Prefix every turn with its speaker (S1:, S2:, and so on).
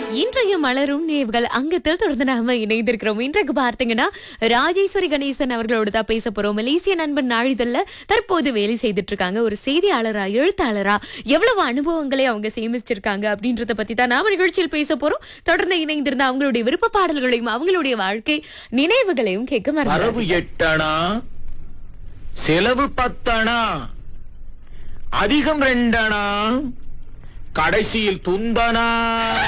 S1: இன்றைய மலரும் நினைவுகள் அங்கத்தில் தொடர்ந்து நாம இணைந்திருக்கிறோம். இன்றைக்கு பார்த்தீங்கன்னா ராஜேஸ்வரி கணேசன் அவர்களோட தான் பேச போறோம். மலேசிய நண்பன் நாளிதழ்ல தற்போது வேலை செய்துட்டு இருக்காங்க. ஒரு செய்தியாளரா, எழுத்தாளரா எவ்வளவு அனுபவங்களை அவங்க சேமிச்சிருக்காங்க அப்படின்றத பத்தி தான் நாம நிகழ்ச்சியில் பேச போறோம். தொடர்ந்து இணைந்திருந்த அவங்களுடைய விருப்ப பாடல்களையும் அவங்களுடைய வாழ்க்கை நினைவுகளையும் கேட்க
S2: வரவு
S1: மறந்து
S2: 8 அணா, செலவு 10 அணா, அதிகம் 2 அணா, கடைசியில் துந்தனா.